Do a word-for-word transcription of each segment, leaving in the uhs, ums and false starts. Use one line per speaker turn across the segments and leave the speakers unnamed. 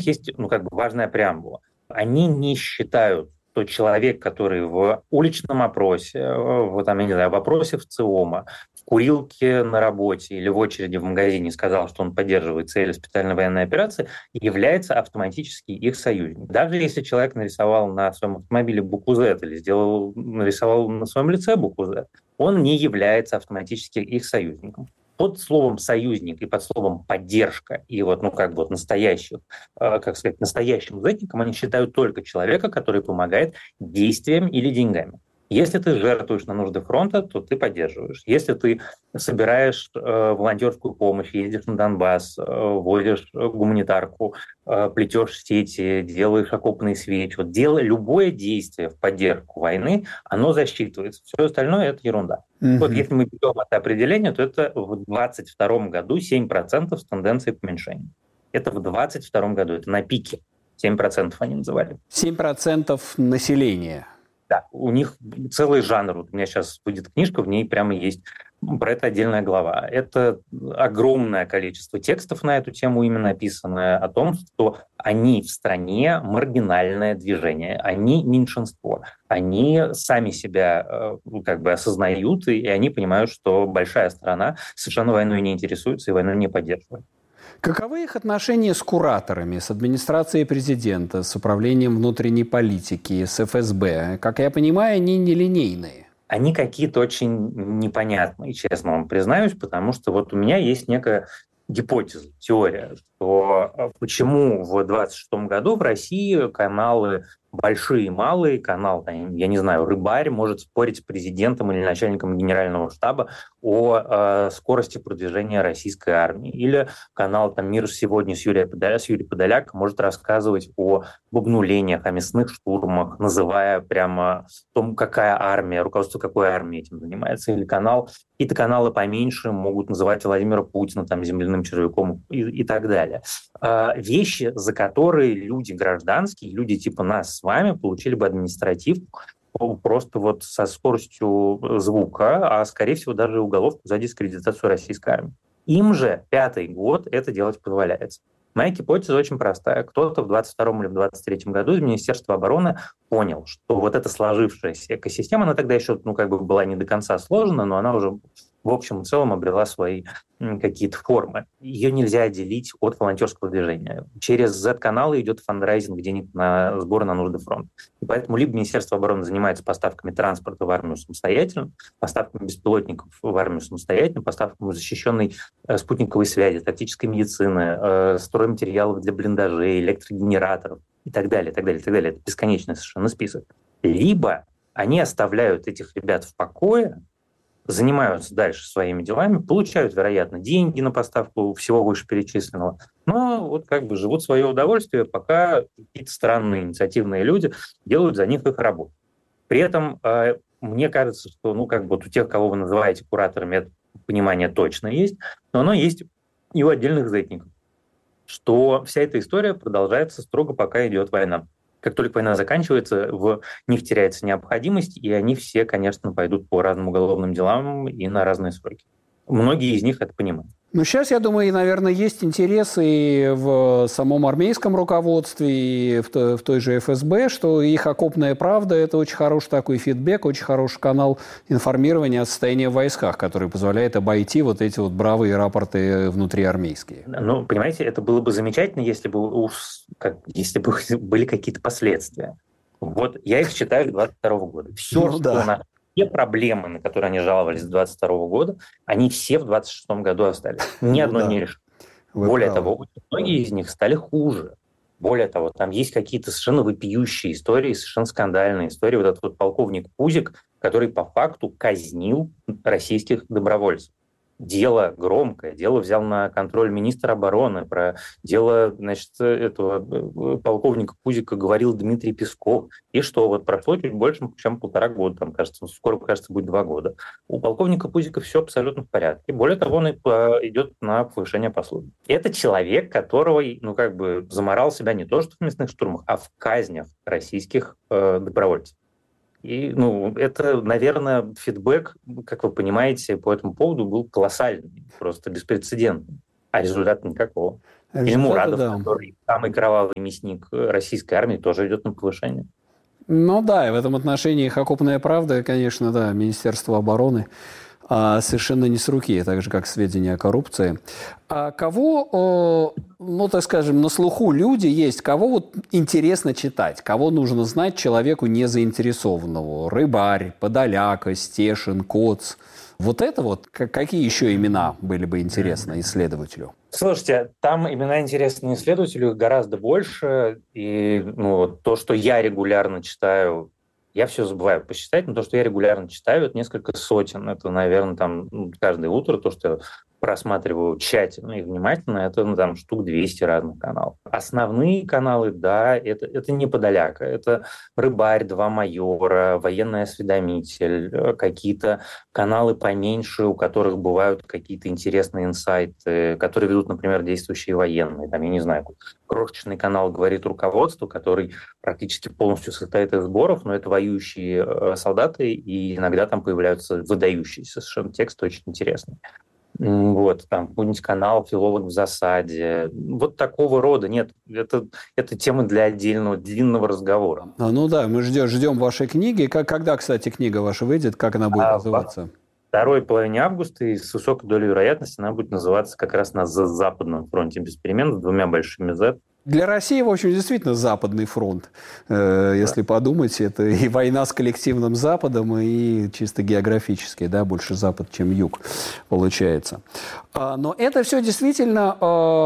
них есть, ну, как бы важная преамбула. Они не считают, что человек, который в уличном опросе, в, там, я не знаю, в опросе в ЦИОМа, в курилке на работе или в очереди в магазине сказал, что он поддерживает цели специальной военной операции, является автоматически их союзником. Даже если человек нарисовал на своем автомобиле букву Z или сделал, нарисовал на своем лице букву Z, он не является автоматически их союзником. Под словом «союзник» и под словом «поддержка» и вот, ну, как бы вот настоящих, э, как сказать, настоящим зэкником они считают только человека, который помогает действием или деньгами. Если ты жертвуешь на нужды фронта, то ты поддерживаешь. Если ты собираешь э, волонтерскую помощь, ездишь на Донбасс, э, возишь гуманитарку, э, плетешь сети, делаешь окопные свечи, вот делай любое действие в поддержку войны, оно засчитывается. Все остальное – это ерунда. Mm-hmm. Вот если мы берем это определение, то это в двадцать втором году семь процентов с тенденцией к уменьшению. Это в двадцать втором году, это на пике. семь процентов они называли.
семь процентов населения.
Да, у них целый жанр. Вот у меня сейчас будет книжка, в ней прямо есть про это отдельная глава. Это огромное количество текстов на эту тему именно написанное о том, что они в стране маргинальное движение, они меньшинство, они сами себя как бы осознают, и они понимают, что большая страна совершенно войной не интересуется и войну не поддерживает.
Каковы их отношения с кураторами, с администрацией президента, с управлением внутренней политики, с эф эс бэ? Как я понимаю, они нелинейные.
Они какие-то очень непонятные, честно вам признаюсь, потому что вот у меня есть некая гипотеза, теория, что почему в двадцать шестом году в России каналы большие и малые, канал, я не знаю, «Рыбарь» может спорить с президентом или начальником генерального штаба о э, скорости продвижения российской армии. Или канал там, «Мир сегодня» с Юрием Подоляк, с Юрием Подоляк может рассказывать о обнулениях, о мясных штурмах, называя прямо о том, какая армия, руководство какой армии этим занимается. Или канал, какие-то каналы поменьше могут называть Владимира Путина там, земляным червяком и, и так далее. Э, вещи, за которые люди гражданские, люди типа нас с вами получили бы административку просто вот со скоростью звука, а, скорее всего, даже уголовку за дискредитацию российской армии. Им же пятый год это делать позволяется. Моя гипотеза очень простая. Кто-то в двадцать втором или в двадцать третьем году из Министерства обороны понял, что вот эта сложившаяся экосистема, она тогда еще ну, как бы была не до конца сложена, но она уже в общем и целом обрела свои какие-то формы. Ее нельзя отделить от волонтерского движения. Через зет-каналы идет фандрайзинг денег на сбор на нужды фронта. И поэтому либо Министерство обороны занимается поставками транспорта в армию самостоятельно, поставками беспилотников в армию самостоятельно, поставками защищенной э, спутниковой связи, тактической медицины, э, стройматериалов для блиндажей, электрогенераторов и так далее, и так далее, и так далее. Это бесконечный совершенно список. Либо они оставляют этих ребят в покое, занимаются дальше своими делами, получают, вероятно, деньги на поставку всего вышеперечисленного, но вот как бы живут в свое удовольствие, пока какие-то странные инициативные люди делают за них их работу. При этом э, мне кажется, что ну, как бы вот у тех, кого вы называете кураторами, это понимание точно есть, но оно есть и у отдельных зетников, что вся эта история продолжается строго, пока идет война. Как только война заканчивается, в них теряется необходимость, и они все, конечно, пойдут по разным уголовным делам и на разные сроки. Многие из них это понимают.
Ну, сейчас, я думаю, наверное, есть интересы и в самом армейском руководстве, и в той, в той же эф эс бэ, что их окопная правда – это очень хороший такой фидбэк, очень хороший канал информирования о состоянии в войсках, который позволяет обойти вот эти вот бравые рапорты внутриармейские.
Ну, понимаете, это было бы замечательно, если бы, уж, как, если бы были какие-то последствия. Вот я их считаю с двадцать второго года. Все, ну, что да. на... Все проблемы, на которые они жаловались с двадцать второго года, они все в двадцать шестом году остались. Ни одно да. не решено. Более правы. того, многие из них стали хуже. Более того, там есть какие-то совершенно вопиющие истории, совершенно скандальные истории. Вот этот вот полковник Пузик, который по факту казнил российских добровольцев. Дело громкое, дело взял на контроль министр обороны, про дело, значит, этого полковника Пузика говорил Дмитрий Песков. И что, вот прошло чуть больше, чем полтора года, там, кажется, скоро, кажется, будет два года. У полковника Пузика все абсолютно в порядке. Более того, он идет на повышение по службе. Это человек, которого, ну, как бы заморал себя не то что в мясных штурмах, а в казнях российских э, добровольцев. И, ну, это, наверное, фидбэк, как вы понимаете, по этому поводу был колоссальный, просто беспрецедентный, а результата никакого. Или Мурадов, да. Который самый кровавый мясник российской армии, тоже идет на повышение.
Ну да, и в этом отношении их окопная правда, конечно, да, Министерство обороны а, совершенно не с руки, так же, как сведения о коррупции. А кого, ну, так скажем, на слуху люди есть, кого вот интересно читать, кого нужно знать человеку незаинтересованному? Рыбарь, Подоляка, Стешин, Коц. Вот это вот, какие еще имена были бы интересны исследователю?
Слушайте, там имена интересные исследователю гораздо больше, и ну, то, что я регулярно читаю, я все забываю посчитать, но то, что я регулярно читаю, это несколько сотен. Это, наверное, там каждое утро то, что я просматриваю тщательно и внимательно, это ну, там штук двести разных каналов. Основные каналы, да, это, это не Подоляка, это Рыбарь, Два майора, Военный осведомитель, какие-то каналы поменьше, у которых бывают какие-то интересные инсайты, которые ведут, например, действующие военные. Там, я не знаю, крошечный канал «Говорит руководство», который практически полностью состоит из сборов, но это воюющие солдаты, и иногда там появляются выдающиеся совершенно тексты, очень интересные. Вот, там, какой-нибудь канал «Филолог в засаде». Вот такого рода. Нет, это, это тема для отдельного длинного разговора.
А, ну да, мы ждем, ждем вашей книги. Как, когда, кстати, книга ваша выйдет? Как она будет а, называться?
Во второй половине августа, и с высокой долей вероятности она будет называться как раз на Западном фронте без перемен с двумя большими «Z».
Для России, в общем, действительно Западный фронт. Э, если да. подумать, это и война с коллективным Западом, и чисто географически, да, больше Запад, чем Юг, получается. А, но это все действительно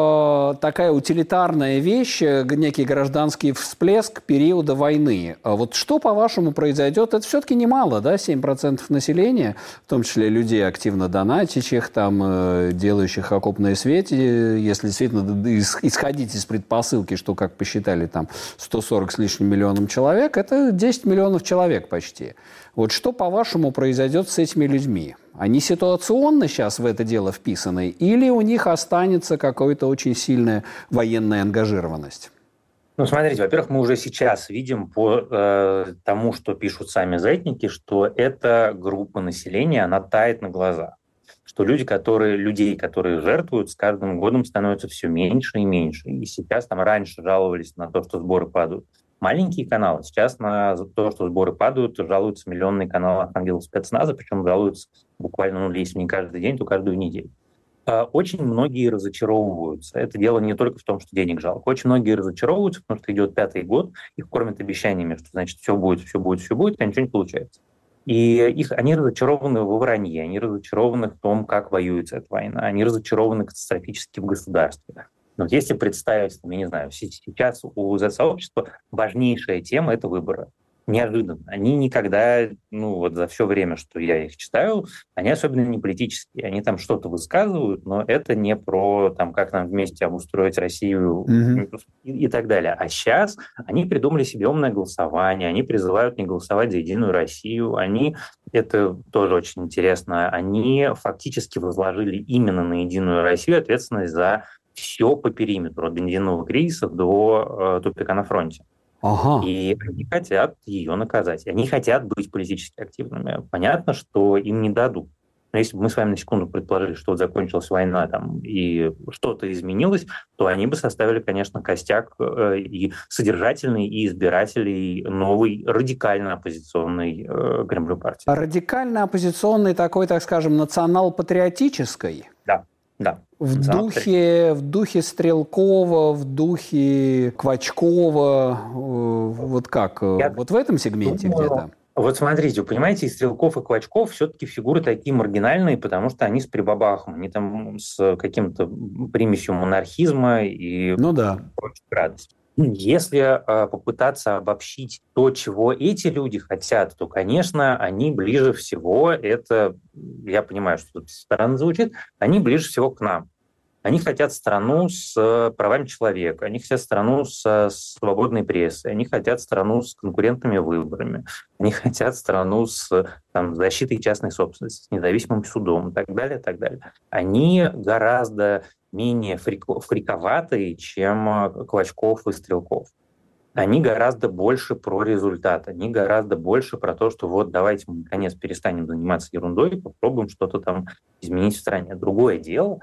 э, такая утилитарная вещь, некий гражданский всплеск периода войны. А вот что, по-вашему, произойдет? Это все-таки немало, да, семь процентов населения, в том числе людей, активно донатящих, там, э, делающих окопные свечи, если действительно исходить из предпосылок, что, как посчитали, там сто сорок с лишним миллионом человек, это десять миллионов человек почти. Вот что, по-вашему, произойдет с этими людьми? Они ситуационно сейчас в это дело вписаны или у них останется какая-то очень сильная военная ангажированность?
Ну, смотрите, во-первых, мы уже сейчас видим по э, тому, что пишут сами зетники, что эта группа населения, она тает на глазах. Что люди, которые, людей, которые жертвуют, с каждым годом становятся все меньше и меньше. И сейчас там раньше жаловались на то, что сборы падают маленькие каналы. Сейчас на то, что сборы падают, жалуются миллионные каналы ангелов спецназа, причем жалуются буквально, ну, если не каждый день, то каждую неделю. Очень многие разочаровываются. Это дело не только в том, что денег жалко. Очень многие разочаровываются, потому что идет пятый год, их кормят обещаниями, что, значит, все будет, все будет, все будет, а ничего не получается. И их, они разочарованы во вранье, они разочарованы в том, как воюется эта война, они разочарованы катастрофически в государстве. Но вот если представить, я не знаю, сейчас у Z-сообщества важнейшая тема – это выборы. Неожиданно. Они никогда, ну вот за все время, что я их читаю, они особенно не политические. Они там что-то высказывают, но это не про, там, как нам вместе обустроить Россию mm-hmm. и, и так далее. А сейчас они придумали себе умное голосование, они призывают не голосовать за Единую Россию, они, это тоже очень интересно, они фактически возложили именно на Единую Россию ответственность за все по периметру, от бензинового кризиса до э, тупика на фронте.
Ага.
И они хотят ее наказать. Они хотят быть политически активными. Понятно, что им не дадут. Но если бы мы с вами на секунду предположили, что вот закончилась война там, и что-то изменилось, то они бы составили, конечно, костяк э, и содержательный, и избирателей новой радикально оппозиционной э, Кремлю партии.
Радикально оппозиционной такой, так скажем, национал-патриотической?
Да. Да.
В духе, в духе Стрелкова, в духе Квачкова, вот как? Я вот в этом сегменте думаю, где-то?
Вот смотрите, вы понимаете, и Стрелков, и Квачков все-таки фигуры такие маргинальные, потому что они с прибабахом, они там с каким-то примесью монархизма и
ну да.
прочей радости. Если э, попытаться обобщить то, чего эти люди хотят, то, конечно, они ближе всего, это, я понимаю, что тут странно звучит, они ближе всего к нам. Они хотят страну с правами человека, они хотят страну с свободной прессой, они хотят страну с конкурентными выборами, они хотят страну с там, защитой частной собственности, с независимым судом и так далее, и так далее. Они гораздо менее фрико- фриковатые, чем Квачков и Стрелков. Они гораздо больше про результат, они гораздо больше про то, что вот давайте мы наконец перестанем заниматься ерундой и попробуем что-то там изменить в стране. Другое дело,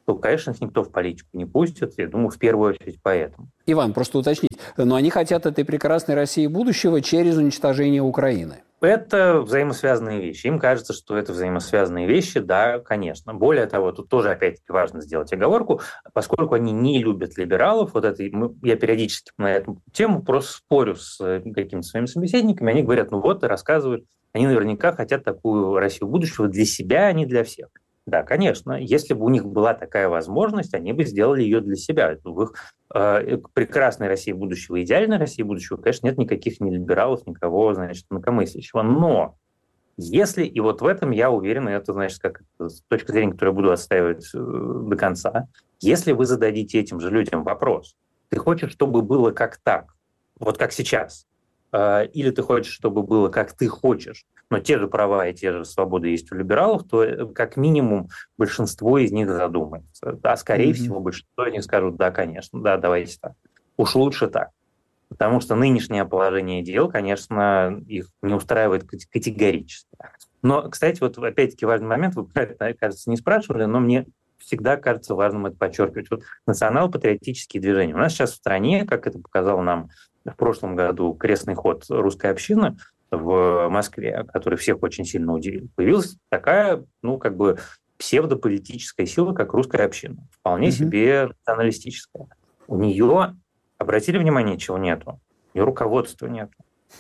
то, конечно, их никто в политику не пустит. Я думаю, в первую очередь поэтому.
Иван, просто уточнить. Но они хотят этой прекрасной России будущего через уничтожение Украины.
Это взаимосвязанные вещи. Им кажется, что это взаимосвязанные вещи, да, конечно. Более того, тут тоже, опять-таки, важно сделать оговорку, поскольку они не любят либералов, вот это, я периодически на эту тему просто спорю с какими-то своими собеседниками, они говорят, ну вот, и рассказывают, они наверняка хотят такую Россию будущего для себя, а не для всех. Да, конечно, если бы у них была такая возможность, они бы сделали ее для себя. В их э, прекрасной России будущего, идеальной России будущего, конечно, нет никаких ни либералов, никого, значит, инакомыслящего. Но если, и вот в этом я уверен, и это, значит, как с точки зрения, которую я буду отстаивать э, до конца, если вы зададите этим же людям вопрос, ты хочешь, чтобы было как так, вот как сейчас, э, или ты хочешь, чтобы было как ты хочешь, но те же права и те же свободы есть у либералов, то как минимум большинство из них задумается. А скорее mm-hmm. всего большинство из них скажут, да, конечно, да, давайте так. Уж лучше так. Потому что нынешнее положение дел, конечно, их не устраивает категорически. Но, кстати, вот опять-таки важный момент, вы про это, кажется, не спрашивали, но мне всегда кажется важным это подчеркивать. Вот национал-патриотические движения. У нас сейчас в стране, как это показал нам в прошлом году крестный ход русской общины, в Москве, который всех очень сильно удивил, появилась такая, ну, как бы псевдополитическая сила, как русская община. Вполне mm-hmm. себе националистическая. У нее, обратили внимание, чего нету? У нее руководства нету.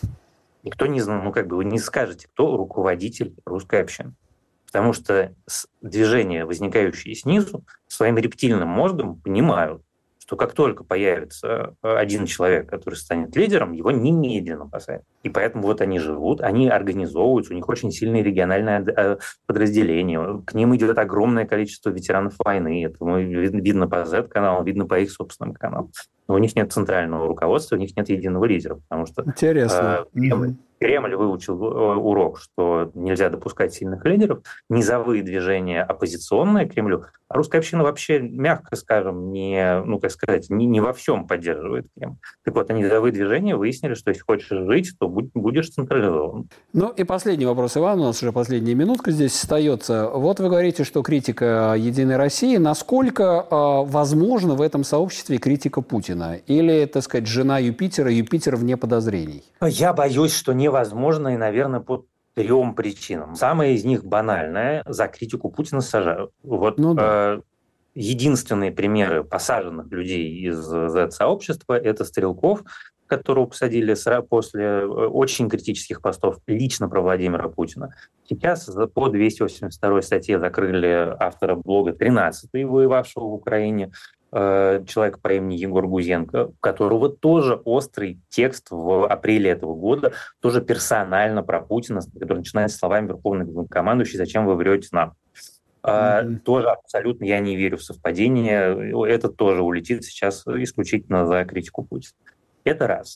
Никто не знает, ну, как бы вы не скажете, кто руководитель русской общины. Потому что движения, возникающие снизу, своим рептильным мозгом понимают, что как только появится один человек, который станет лидером, его немедленно посадят. И поэтому вот они живут, они организовываются, у них очень сильные региональные подразделения, к ним идет огромное количество ветеранов войны, это видно по зет-каналу, видно по их собственным каналам. Но у них нет центрального руководства, у них нет единого лидера, потому что
Интересно.
Э, Кремль, Кремль выучил урок, что нельзя допускать сильных лидеров, низовые движения оппозиционные Кремлю, а русская община вообще, мягко скажем, не, ну, как сказать, не, не во всем поддерживает Кремль. Так вот, они низовые движения выяснили, что если хочешь жить, то будь, будешь централизован.
Ну и последний вопрос, Иван, у нас уже последняя минутка здесь остается. Вот вы говорите, что критика «Единой России». Насколько э, возможно в этом сообществе критика Путина? Или, так сказать, жена Юпитера, Юпитер вне подозрений?
Я боюсь, что невозможно, и, наверное, по трем причинам. Самая из них банальная: за критику Путина сажают. Вот ну, да. э, единственные примеры посаженных людей из зет-сообщества – это Стрелков, которого посадили после очень критических постов лично про Владимира Путина. Сейчас по двести восемьдесят второй статье закрыли автора блога тринадцатый, воевавшего в Украине, человека по имени Егор Гузенко, у которого тоже острый текст в апреле этого года, тоже персонально про Путина, который начинается словами «Верховный главнокомандующий, зачем вы врете нам?». Mm-hmm. Тоже абсолютно я не верю в совпадение. Это тоже улетит сейчас исключительно за критику Путина. Это раз.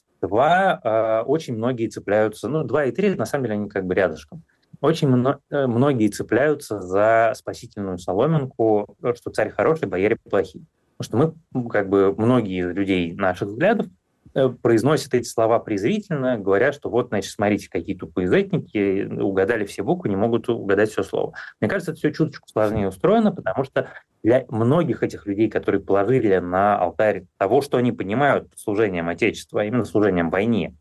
Два, очень многие цепляются, ну, два и три, на самом деле, они как бы рядышком. Очень многие цепляются за спасительную соломинку, что царь хороший, бояре плохие. Потому что мы, как бы, многие из людей наших взглядов произносят эти слова презрительно, говорят, что вот, значит, смотрите, какие тупые зетники, угадали все буквы, не могут угадать все слово. Мне кажется, это все чуточку сложнее устроено, потому что для многих этих людей, которые положили на алтарь того, что они понимают под служением Отечества, а именно служением войне,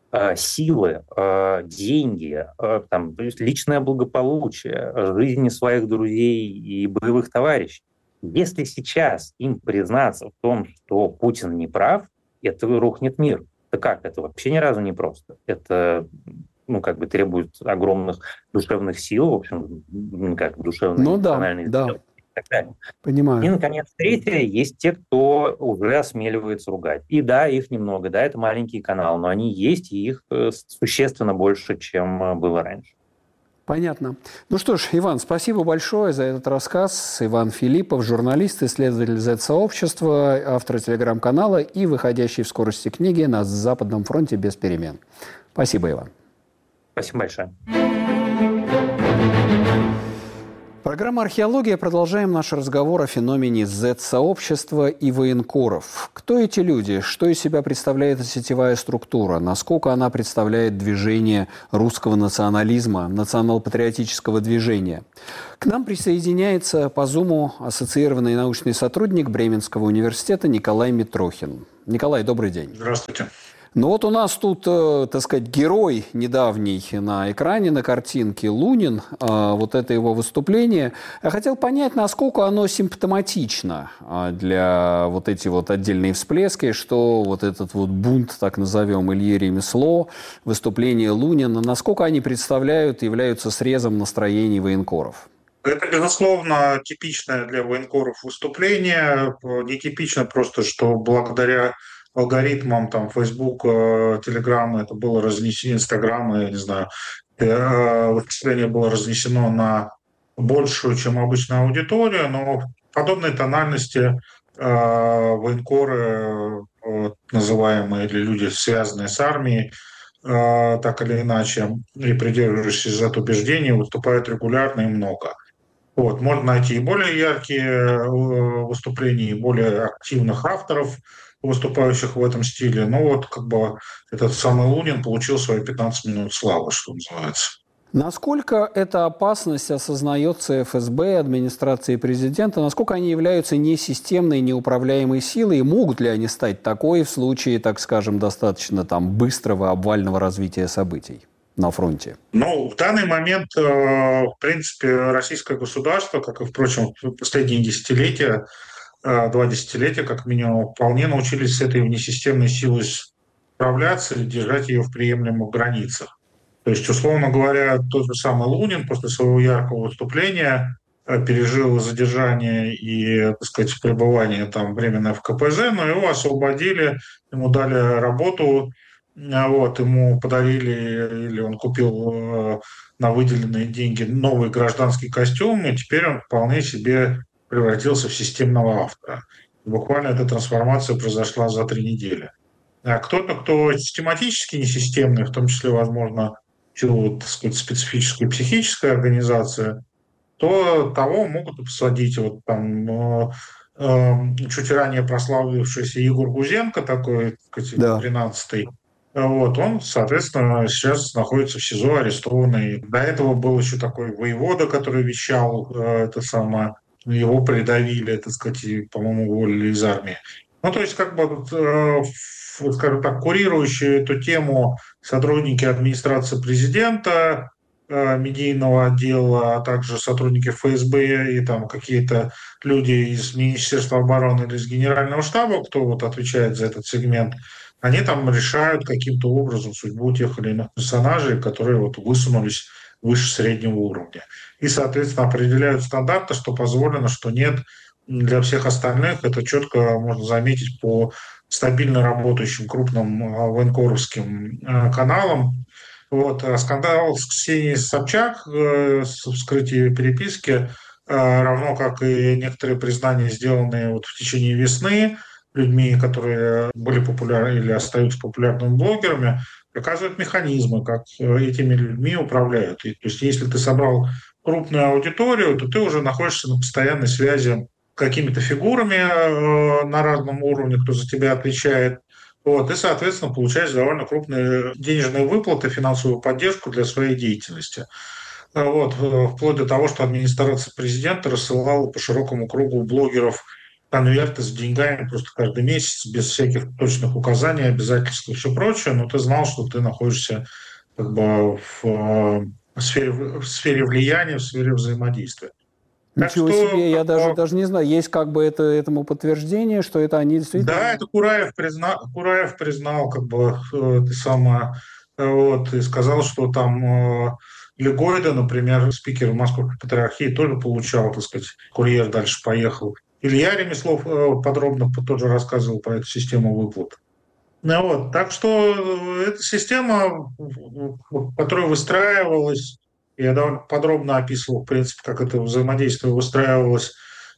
силы, деньги, там, личное благополучие, жизни своих друзей и боевых товарищей, если сейчас им признаться в том, что Путин не прав, это рухнет мир. Да как? Это вообще ни разу не просто. Это, ну, как бы требует огромных душевных сил, в общем, как душевной,
ну,
эмоциональной
да,
силы.
да.
И так далее.
Понимаю.
И, наконец, третье, есть те, кто уже осмеливается ругать. И да, их немного, да, это маленький канал, но они есть, и их существенно больше, чем было раньше.
Понятно. Ну что ж, Иван, спасибо большое за этот рассказ. Иван Филиппов, журналист, исследователь зет-сообщества, автор телеграм-канала и выходящий в скорости книги «На Западном фронте без перемен». Спасибо, Иван.
Спасибо большое.
Программа «Археология». Продолжаем наш разговор о феномене зет-сообщества и военкоров. Кто эти люди? Что из себя представляет сетевая структура? Насколько она представляет движение русского национализма, национал-патриотического движения? К нам присоединяется по Зуму ассоциированный научный сотрудник Бременского университета Николай Митрохин. Николай, добрый день.
Здравствуйте.
Ну вот у нас тут, э, так сказать, герой недавний на экране, на картинке Лунин, э, вот это его выступление. Я хотел понять, насколько оно симптоматично э, для вот эти вот отдельные всплески, что вот этот вот бунт, так назовем, Ильи Ремесло, выступление Лунина, насколько они представляют, являются срезом настроений военкоров?
Это, безусловно, типичное для военкоров выступление. Нетипично просто, что благодаря алгоритмам там Facebook, Telegram, это было разнесено, Instagram, я не знаю, выступление было разнесено на большую, чем обычная аудитория, но в подобной тональности военкоры, называемые, или люди, связанные с армией, так или иначе, и придерживающиеся от убеждений, выступают регулярно и много. Вот, можно найти и более яркие выступления, и более активных авторов, выступающих в этом стиле. Но вот как бы этот самый Лунин получил свои пятнадцать минут славы, что называется.
Насколько эта опасность осознается эф эс бэ, администрацией президента? Насколько они являются несистемной, неуправляемой силой? И могут ли они стать такой в случае, так скажем, достаточно там быстрого обвального развития событий на фронте?
Ну, в данный момент, в принципе, российское государство, как и, впрочем, в последние десятилетия, два десятилетия, как минимум, вполне научились с этой внесистемной силой справляться и держать ее в приемлемых границах. То есть, условно говоря, тот же самый Лунин после своего яркого выступления пережил задержание и, так сказать, пребывание там временно в ка пэ зэ, но его освободили, ему дали работу, вот, ему подарили, или он купил на выделенные деньги новый гражданский костюм, и теперь он вполне себе превратился в системного автора. Буквально эта трансформация произошла за три недели. А кто-то, кто систематически несистемный, в том числе, возможно, в силу, так сказать, специфической психической организации, то того могут посадить. Вот там э, э, чуть ранее прославившийся Егор Гузенко, такой, так сказать,
да.
тринадцатый, вот, он, соответственно, сейчас находится в СИЗО арестованный. До этого был еще такой воевода, который вещал, э, это самое, его придавили, так сказать, и, по-моему, уволили из армии. Ну, то есть, как бы, э, скажем так, курирующие эту тему сотрудники администрации президента, э, медийного отдела, а также сотрудники эф эс бэ и там какие-то люди из Министерства обороны или из Генерального штаба, кто вот отвечает за этот сегмент, они там решают каким-то образом судьбу тех или иных персонажей, которые вот высунулись выше среднего уровня. И, соответственно, определяют стандарты, что позволено, что нет. Для всех остальных это четко можно заметить по стабильно работающим крупным военкоровским каналам. Вот. Скандал с Ксенией Собчак, с вскрытием переписки, равно как и некоторые признания, сделанные вот в течение весны людьми, которые были популярны или остаются популярными блогерами, показывают механизмы, как этими людьми управляют. И, то есть если ты собрал крупную аудиторию, то ты уже находишься на постоянной связи с какими-то фигурами э, на разном уровне, кто за тебя отвечает. Вот, и, соответственно, получаешь довольно крупные денежные выплаты, финансовую поддержку для своей деятельности. Вот, вплоть до того, что администрация президента рассылала по широкому кругу блогеров конверты с деньгами просто каждый месяц, без всяких точных указаний, обязательств и все прочее, но ты знал, что ты находишься как бы в, в, сфере, в сфере влияния, в сфере взаимодействия.
Ничего так что, себе, я даже, даже не знаю, есть как бы это, этому подтверждение, что это они действительно...
Да, это Кураев признал, Кураев признал как бы это самое, вот, и сказал, что там Легойда, например, спикер Московской патриархии, тоже получал, так сказать, курьер дальше поехал. Илья Ремеслов подробно тоже рассказывал про эту систему выплат. Ну, вот. Так что эта система, которая выстраивалась, я довольно подробно описывал, в принципе, как это взаимодействие выстраивалось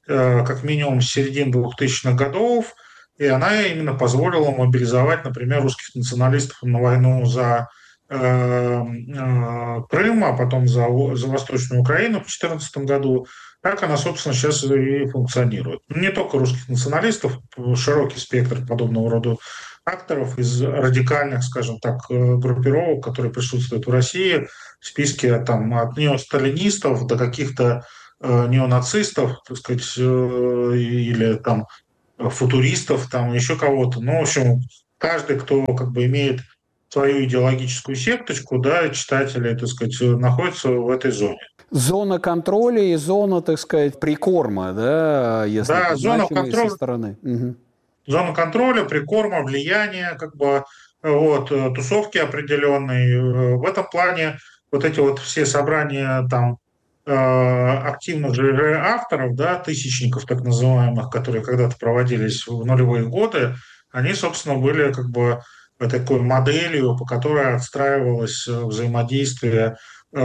как минимум с середины двухтысячных годов, и она именно позволила мобилизовать, например, русских националистов на войну за Крым, а потом за, за Восточную Украину в две тысячи четырнадцатом году, так она, собственно, сейчас и функционирует. Не только русских националистов, широкий спектр подобного рода акторов из радикальных, скажем так, группировок, которые присутствуют в России, в списке там, от неосталинистов до каких-то э, неонацистов, так сказать, э, или там футуристов, там еще кого-то. Ну, в общем, каждый, кто как бы имеет свою идеологическую секточку, да, читатели, так сказать, находятся в этой зоне.
Зона контроля и зона, так сказать, прикорма, да, если
да, зона контроля,
со стороны. Угу.
Зона контроля, прикорма, влияния, как бы, вот, тусовки определенные. В этом плане вот эти вот все собрания там активных же авторов, да, тысячников так называемых, которые когда-то проводились в нулевые годы, они, собственно, были как бы такой моделью, по которой отстраивалось взаимодействие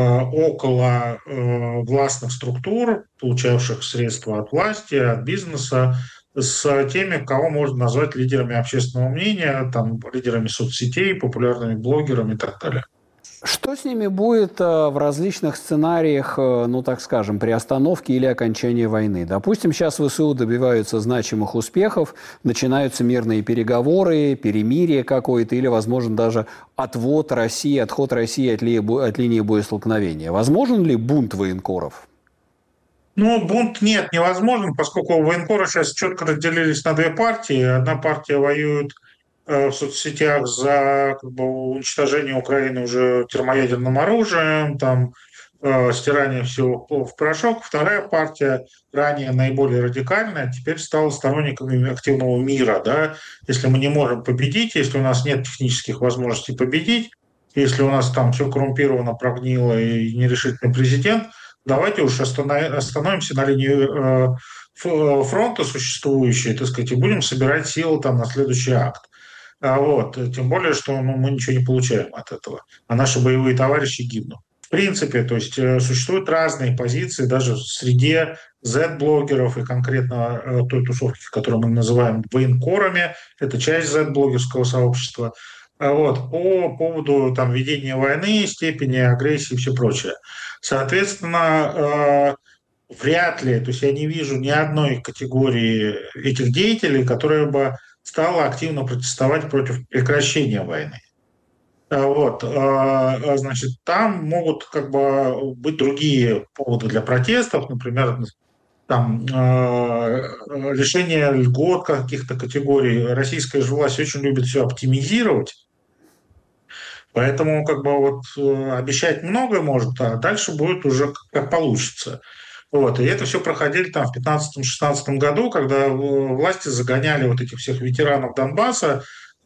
около властных структур, получавших средства от власти, от бизнеса, с теми, кого можно назвать лидерами общественного мнения, там, лидерами соцсетей, популярными блогерами и так далее.
Что с ними будет в различных сценариях, ну, так скажем, при остановке или окончании войны? Допустим, сейчас ВСУ добиваются значимых успехов, начинаются мирные переговоры, перемирие какое-то или, возможно, даже отвод России, отход России от, ли, от линии боестолкновения. Возможен ли бунт военкоров?
Ну, бунт нет, невозможен, поскольку военкоры сейчас четко разделились на две партии. Одна партия воюет в соцсетях за как бы, уничтожение Украины уже термоядерным оружием, там, э, стирание всего в порошок. Вторая партия, ранее наиболее радикальная, теперь стала сторонниками активного мира. Да? Если мы не можем победить, если у нас нет технических возможностей победить, если у нас там все коррумпировано, прогнило и нерешительный президент, давайте уж остановимся на линии э, фронта существующей, так сказать, и будем собирать силы там на следующий акт. Вот. Тем более, что ну, мы ничего не получаем от этого, а наши боевые товарищи гибнут. В принципе, то есть существуют разные позиции даже в среде Z-блогеров и конкретно той тусовки, которую мы называем военкорами, это часть Z-блогерского сообщества, вот, по поводу там, ведения войны, степени агрессии и все прочее. Соответственно, вряд ли, то есть я не вижу ни одной категории этих деятелей, которая бы стала активно протестовать против прекращения войны. Вот, значит, там могут как бы быть другие поводы для протестов, например, там лишение льгот каких-то категорий. Российская же власть очень любит все оптимизировать, поэтому как бы вот обещать много может, а дальше будет уже как получится. Вот. И это все проходили там в пятнадцатом-шестнадцатом году, когда власти загоняли вот этих всех ветеранов Донбасса,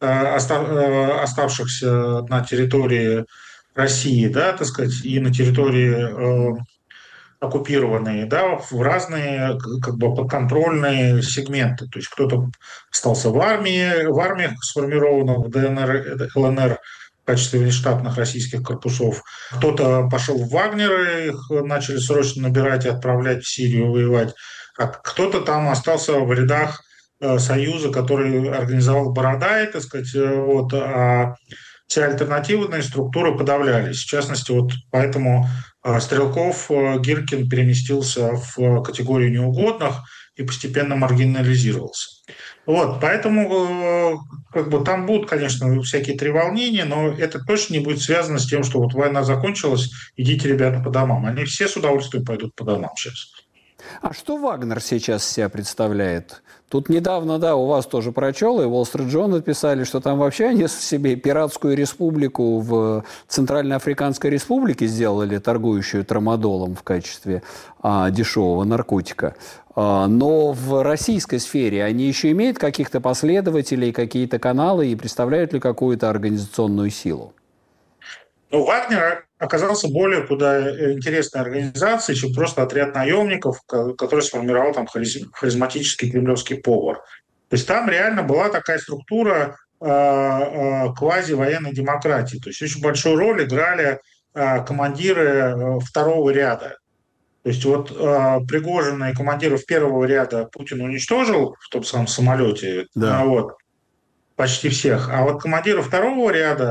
оставшихся на территории России, да, так сказать, и на территории оккупированные, да, в разные как бы подконтрольные сегменты. То есть кто-то остался в армии, в армиях сформированных в ДНР, ЛНР, в качестве внештатных российских корпусов. Кто-то пошел в Вагнеры, их начали срочно набирать и отправлять в Сирию воевать. А кто-то там остался в рядах э, Союза, который организовал Бородай, так сказать, э, вот, а все альтернативные структуры подавлялись. В частности, вот поэтому э, Стрелков, э, Гиркин переместился в категорию неугодных и постепенно маргинализировался. Вот, поэтому как бы, там будут, конечно, всякие треволнения, но это точно не будет связано с тем, что вот война закончилась, идите, ребята, по домам. Они все с удовольствием пойдут по домам сейчас.
А что Вагнер сейчас себя представляет? Тут недавно, да, у вас тоже прочел, и Wall Street Journal писали, что там вообще они себе пиратскую республику в Центральноафриканской республике сделали, торгующую трамадолом в качестве а, дешевого наркотика. А, но в российской сфере они еще имеют каких-то последователей, какие-то каналы и представляют ли какую-то организационную силу?
Ну, Вагнер оказался более куда интересной организацией, чем просто отряд наемников, который сформировал там харизматический кремлевский повар. То есть там реально была такая структура э, э, квази-военной демократии. То есть очень большую роль играли э, командиры второго ряда. То есть вот э, Пригожина и командиров первого ряда Путин уничтожил в том самом самолете. Да. Вот, почти всех. А вот командиры второго ряда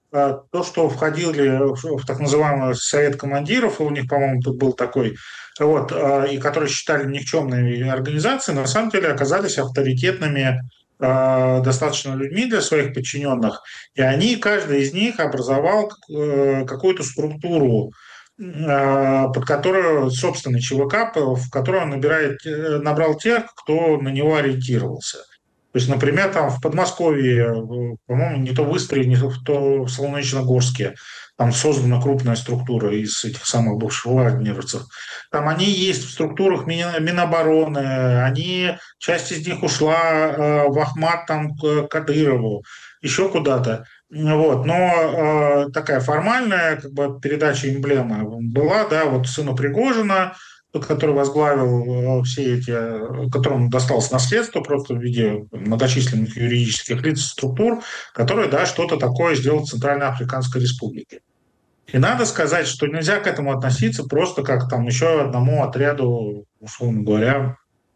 то, что входили в так называемый совет командиров, у них, по-моему, тут был такой, вот, и которые считали никчемными организацией, на самом деле оказались авторитетными достаточно людьми для своих подчиненных, и они, каждый из них образовал какую-то структуру, под которую, собственный ЧВК, в которую он набирает, набрал тех, кто на него ориентировался. То есть, например, там в Подмосковье, по-моему, не то в Истре, не то в Солнечногорске, там создана крупная структура из этих самых бывших вагнеровцев. Там они есть в структурах Минобороны, они, часть из них ушла в Ахмат, там, к Кадырову, еще куда-то. Вот. Но э, такая формальная как бы, передача эмблемы была, да, вот сыну Пригожина, который возглавил все эти, которому досталось наследство просто в виде многочисленных юридических лиц, структур, которые, да, что-то такое сделал в Центральноафриканской Республике. И надо сказать, что нельзя к этому относиться просто как там еще одному отряду, условно говоря,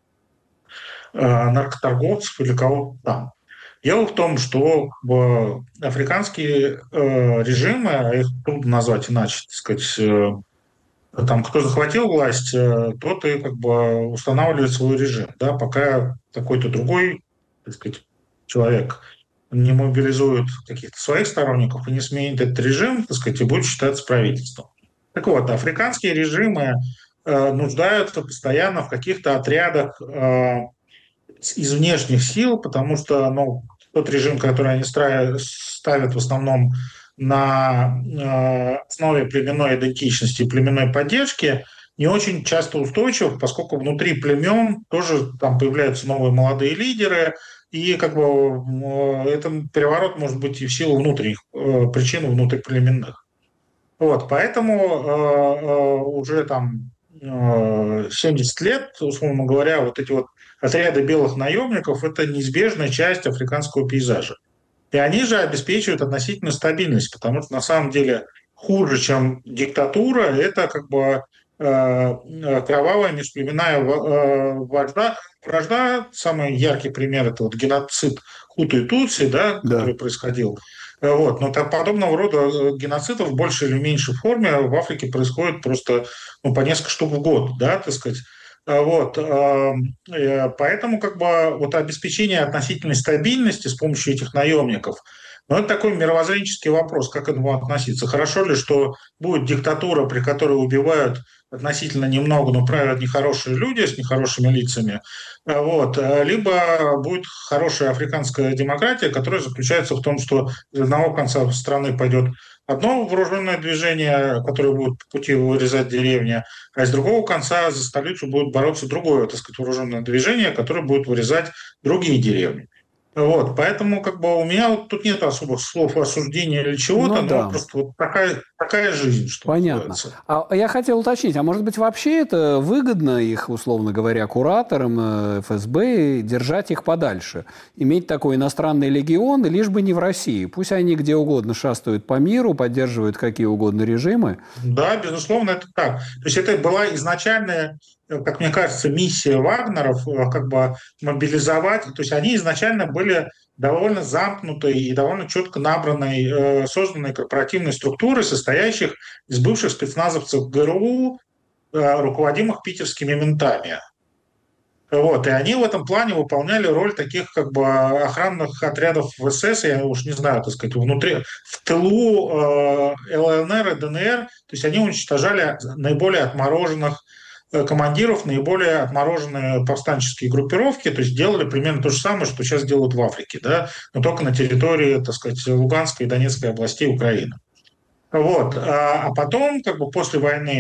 наркоторговцев или кого-то там. Дело в том, что африканские режимы, а их трудно назвать иначе, так сказать, там, кто захватил власть, тот и как бы устанавливает свой режим, да, пока какой-то другой, так сказать, человек не мобилизует каких-то своих сторонников и не сменит этот режим, так сказать, и будет считаться правительством. Так вот, африканские режимы э, нуждаются постоянно в каких-то отрядах э, из внешних сил, потому что, ну, тот режим, который они ставят в основном на э, основе племенной идентичности и племенной поддержки, не очень часто устойчив, поскольку внутри племен тоже там появляются новые молодые лидеры, и как бы э, этот переворот может быть и в силу внутренних э, причин внутриплеменных. Вот, поэтому э, э, уже там э, семьдесят лет, условно говоря, вот эти вот отряды белых наемников – это неизбежная часть африканского пейзажа. И они же обеспечивают относительную стабильность, потому что на самом деле хуже, чем диктатура, это как бы э, кровавая межплеменная э, вражда. Вражда, самый яркий пример, это вот геноцид Хуту и Тутси, да, да. который происходил. Вот. Но так, подобного рода геноцидов в большей или меньшей форме в Африке происходит просто ну, по несколько штук в год, да, так сказать. Вот. Поэтому как бы вот обеспечение относительной стабильности с помощью этих наемников, ну, это такой мировоззренческий вопрос, как к этому относиться. Хорошо ли, что будет диктатура, при которой убивают относительно немного, но правят нехорошие люди с нехорошими лицами, вот. Либо будет хорошая африканская демократия, которая заключается в том, что из одного конца страны пойдет одно вооруженное движение, которое будет по пути вырезать деревни, а из другого конца за столицу будет бороться другое, так сказать, вооруженное движение, которое будет вырезать другие деревни. Вот, поэтому как бы у меня вот тут нет особых слов осуждения или чего-то, ну, да. но просто вот такая, такая жизнь, что
Понятно. Называется. А я хотел уточнить, а может быть вообще это выгодно их, условно говоря, кураторам эф эс бэ держать их подальше? Иметь такой иностранный легион, лишь бы не в России. Пусть они где угодно шастают по миру, поддерживают какие угодно режимы.
Да, безусловно, это так. То есть это была изначальная, как мне кажется, миссия Вагнеров как бы мобилизовать. То есть они изначально были довольно замкнутой и довольно четко набранной, созданной корпоративной структурой, состоящих из бывших спецназовцев ГРУ, руководимых питерскими ментами. Вот, и они в этом плане выполняли роль таких как бы охранных отрядов в эс эс, я уж не знаю, так сказать, внутри, в тылу э, эл эн эр и дэ эн эр, то есть они уничтожали наиболее отмороженных командиров, наиболее отмороженные повстанческие группировки, то есть делали примерно то же самое, что сейчас делают в Африке, да, но только на территории, так сказать, Луганской и Донецкой областей Украины. Вот. А потом, как бы после войны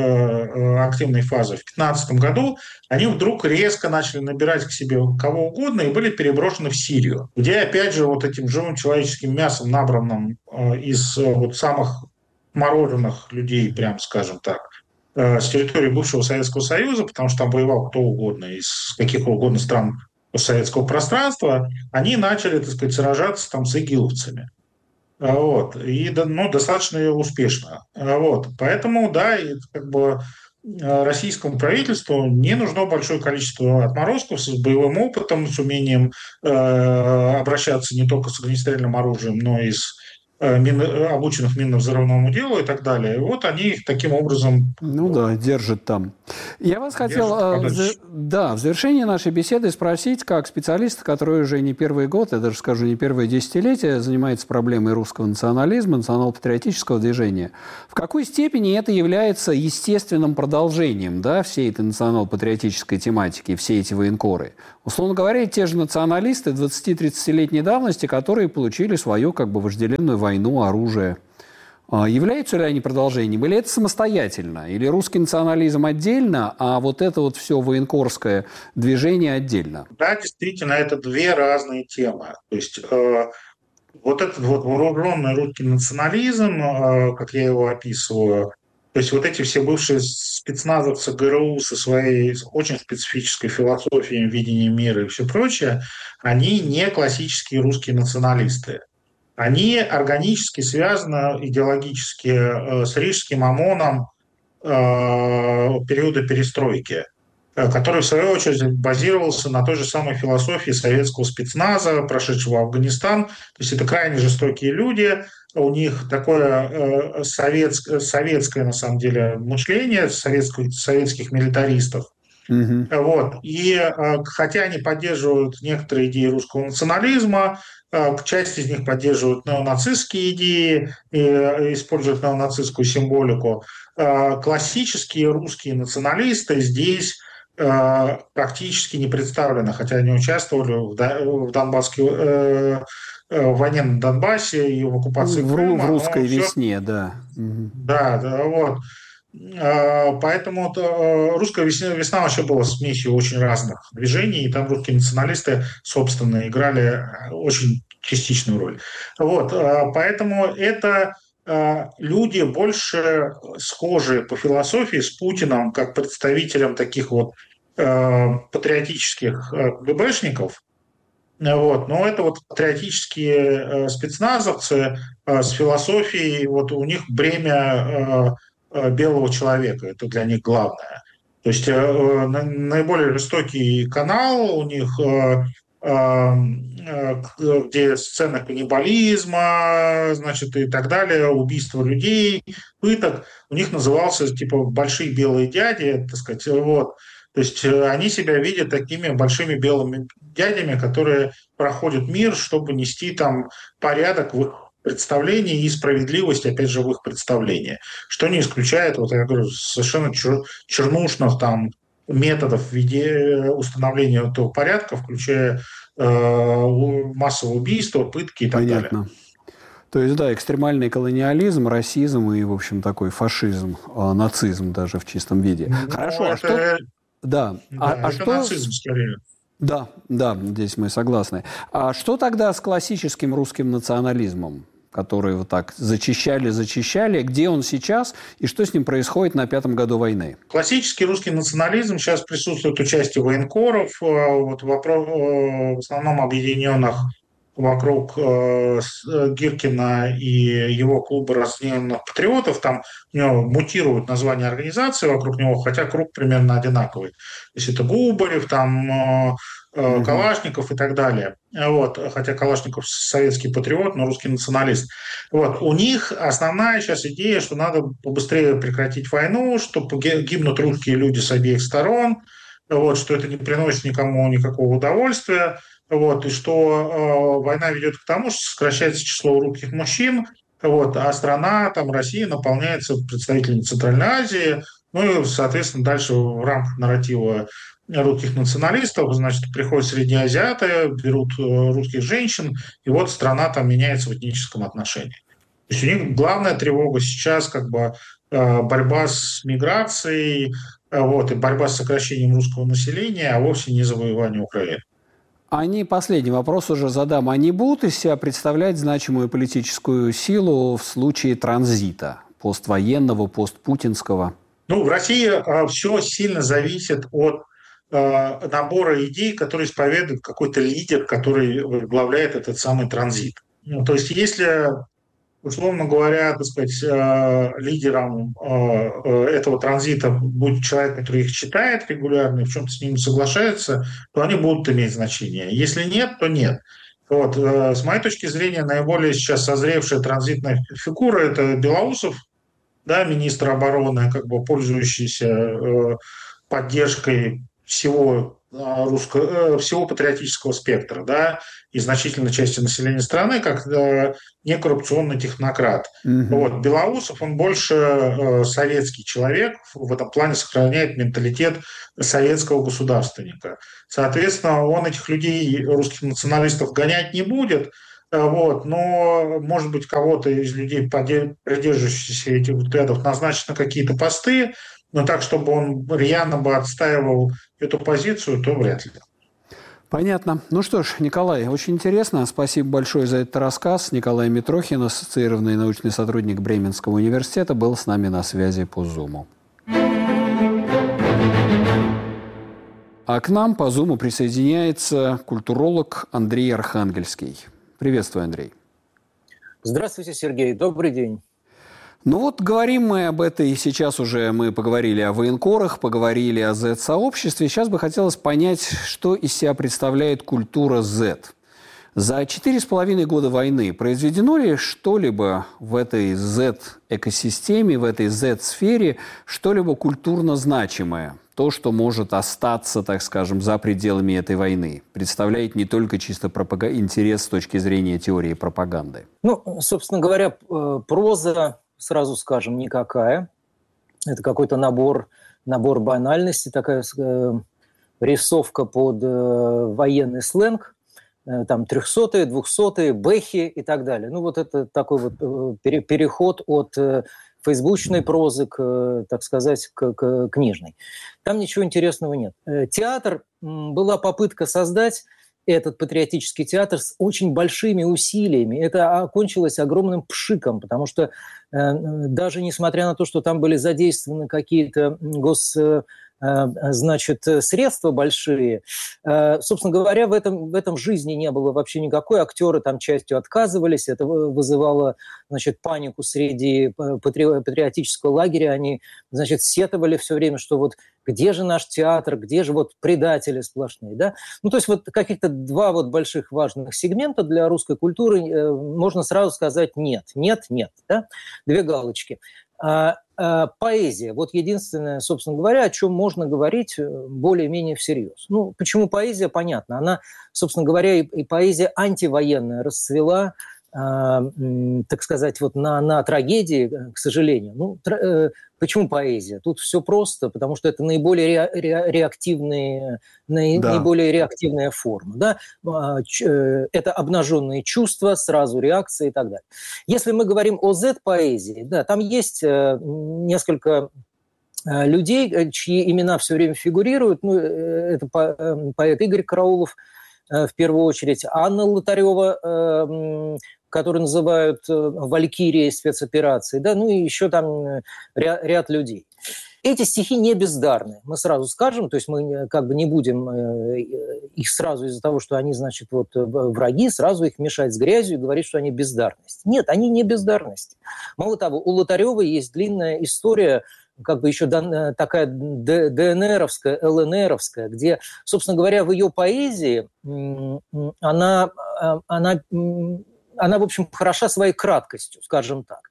э, активной фазы в две тысячи пятнадцатом году, они вдруг резко начали набирать к себе кого угодно и были переброшены в Сирию, где, опять же, вот этим живым человеческим мясом, набранным э, из э, вот самых мороженых людей, прям скажем так, э, с территории бывшего Советского Союза, потому что там воевал кто угодно из каких угодно стран постсоветского пространства, они начали, так сказать, сражаться там с игиловцами. Вот. И ну, достаточно успешно. Вот. Поэтому, да, и, как бы, российскому правительству не нужно большое количество отморозков с боевым опытом, с умением э, обращаться не только с огнестрельным оружием, но и с мин, обученных минно-взрывному делу и так далее. И вот они их таким образом...
Ну да, держат там. Я вас хотел, в, да, в завершении нашей беседы спросить, как специалист, который уже не первый год, я даже скажу, не первое десятилетие, занимается проблемой русского национализма, национал-патриотического движения, в какой степени это является естественным продолжением, да, всей этой национал-патриотической тематики, все эти военкоры? Условно говоря, те же националисты двадцати-тридцатилетней давности, которые получили свою как бы вожделенную войну, оружие. Являются ли они продолжением? Или это самостоятельно? Или русский национализм отдельно, а вот это вот все военкорское движение отдельно?
Да, действительно, это две разные темы. То есть э, вот этот вот вооруженный русский национализм, э, как я его описываю, то есть вот эти все бывшие спецназовцы ГРУ со своей очень специфической философией, видением мира и все прочее, они не классические русские националисты. Они органически связаны идеологически э, с рижским ОМОНом э, периода перестройки, э, который, в свою очередь, базировался на той же самой философии советского спецназа, прошедшего Афганистан. То есть это крайне жестокие люди, у них такое э, советское, советское, на самом деле, мышление советских, советских милитаристов.
Угу.
Вот. И э, хотя они поддерживают некоторые идеи русского национализма, к части из них поддерживают неонацистские идеи и используют неонацистскую символику. Классические русские националисты здесь практически не представлены, хотя они участвовали в Донбасской в войне на Донбассе и в оккупации
в,
Крыма.
В русской
все...
весне, да.
Да, да, вот. Поэтому русская весна, весна вообще была смесью очень разных движений, и там русские националисты, собственно, играли очень частичную роль. Вот, поэтому это люди больше схожи по философии с Путиным, как представителем таких вот патриотических ГБшников. Вот. Но это вот патриотические спецназовцы с философией, вот у них бремя белого человека, это для них главное. То есть э, наиболее жестокий канал у них, э, э, где сцены каннибализма, значит, и так далее, убийства людей, пыток, у них назывался типа «большие белые дяди», так сказать, вот. То есть они себя видят такими большими белыми дядями, которые проходят мир, чтобы нести там порядок в их представлений и справедливость, опять же, в их представлении. Что не исключает, вот я говорю, совершенно чер, чернушных там методов веде, установления этого порядка, включая э, массовое убийство, пытки и так
Понятно.
далее.
То есть, да, экстремальный колониализм, расизм и, в общем, такой фашизм, э, нацизм даже в чистом виде.
Ну,
Хорошо,
это,
а что... Да,
да
а,
это
а что...
нацизм скорее.
Да, да, здесь мы согласны. А что тогда с классическим русским национализмом, который вот так зачищали, зачищали? Где он сейчас и что с ним происходит на пятом году войны?
Классический русский национализм сейчас присутствует участие военкоров, вот, в основном объединенных вокруг э, Гиркина и его клуба разъединенных патриотов. Там у него мутируют название организации вокруг него, хотя круг примерно одинаковый. То есть это Губарев, там э, э, Калашников и так далее. Вот. Хотя Калашников советский патриот, но русский националист. Вот. У них основная сейчас идея, что надо побыстрее прекратить войну, что гибнут русские люди с обеих сторон, вот, что это не приносит никому никакого удовольствия. Вот, и что э, война ведет к тому, что сокращается число русских мужчин, вот, а страна, там, Россия, наполняется представителями Центральной Азии, ну и, соответственно, дальше в рамках нарратива русских националистов, значит, приходят среднеазиаты, берут э, русских женщин, и вот страна там меняется в этническом отношении. То есть у них главная тревога сейчас как бы э, борьба с миграцией, э, вот, и борьба с сокращением русского населения, а вовсе не завоевание Украины.
Они, последний вопрос уже задам, они будут из себя представлять значимую политическую силу в случае транзита поствоенного, постпутинского?
Ну, в России э, все сильно зависит от э, набора идей, которые исповедует какой-то лидер, который возглавляет этот самый транзит. Ну, то есть если, условно говоря, так сказать, э, лидером э, этого транзита будет человек, который их читает регулярно и в чем-то с ними соглашается, то они будут иметь значение. Если нет, то нет. Вот. С моей точки зрения, наиболее сейчас созревшая транзитная фигура – это Белоусов, да, министр обороны, как бы пользующийся поддержкой всего русско, всего патриотического спектра, да, и значительной части населения страны, как некоррупционный технократ. Mm-hmm. Вот. Белоусов, он больше советский человек, в этом плане сохраняет менталитет советского государственника. Соответственно, он этих людей, русских националистов, гонять не будет, вот, но, может быть, кого-то из людей, придерживающихся этих взглядов, назначат на какие-то посты, но так, чтобы он рьяно бы отстаивал эту позицию, то вряд ли.
Понятно. Ну что ж, Николай, очень интересно. Спасибо большое за этот рассказ. Николай Митрохин, ассоциированный научный сотрудник Бременского университета, был с нами на связи по Zoom. А к нам по Zoom присоединяется культуролог Андрей Архангельский. Приветствую, Андрей.
Здравствуйте, Сергей. Добрый день.
Ну вот говорим мы об этой, сейчас уже мы поговорили о военкорах, поговорили о зет-сообществе. Сейчас бы хотелось понять, что из себя представляет культура Z. За четыре с половиной года войны произведено ли что-либо в этой Z-экосистеме, в этой Z-сфере, что-либо культурно значимое? То, что может остаться, так скажем, за пределами этой войны, представляет не только чисто пропаг... интерес с точки зрения теории пропаганды.
Ну, собственно говоря, проза, сразу скажем, никакая. Это какой-то набор, набор банальностей, такая э, рисовка под э, военный сленг, э, там трехсотые, двухсотые, бэхи и так далее. Ну, вот это такой вот э, пере, переход от э, фейсбучной прозы к, так сказать, к, к книжной. Там ничего интересного нет. Театр, была попытка создать этот патриотический театр с очень большими усилиями. Это окончилось огромным пшиком, потому что э, даже несмотря на то, что там были задействованы какие-то гос... значит, средства большие. Собственно говоря, в этом, в этом жизни не было вообще никакой. Актеры там частью отказывались. Это вызывало, значит, панику среди патриотического лагеря. Они, значит, сетовали все время, что вот где же наш театр, где же вот предатели сплошные, да? Ну, то есть вот каких-то два вот больших важных сегмента для русской культуры можно сразу сказать нет, нет, нет, да? Две галочки. А, а, поэзия. Вот единственное, собственно говоря, о чем можно говорить более-менее всерьез. Ну, почему поэзия? Понятно. Она, собственно говоря, и, и поэзия антивоенная расцвела, а, так сказать, вот на, на трагедии, к сожалению. Ну, тр, почему поэзия? Тут все просто, потому что это наиболее ре, ре, реактивные, наи, да. наиболее реактивная форма. Да? Это обнаженные чувства, сразу реакции и так далее. Если мы говорим о зет-поэзии, да, там есть несколько людей, чьи имена все время фигурируют. Ну, это поэт Игорь Караулов, в первую очередь, Анна Лотарева, которую называют «Валькирией спецоперации», да, ну и еще там ряд, ряд людей. Эти стихи не бездарны, мы сразу скажем, то есть мы как бы не будем их сразу из-за того, что они, значит, вот враги, сразу их мешать с грязью и говорить, что они бездарность. Нет, они не бездарность. Мало того, у Лотаревой есть длинная история, как бы еще такая ДНРовская, ЛНРовская, где, собственно говоря, в ее поэзии она... она Она, в общем, хороша своей краткостью, скажем так.